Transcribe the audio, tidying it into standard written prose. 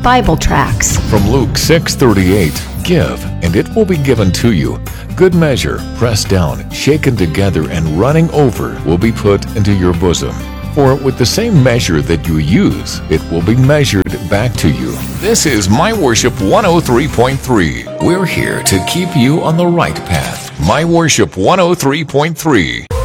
Bible tracts. From Luke 6:38, give, and it will be given to you. Good measure, pressed down, shaken together, and running over will be put into your bosom. For with the same measure that you use, it will be measured back to you. This is My Worship 103.3. We're here to keep you on the right path. My Worship 103.3.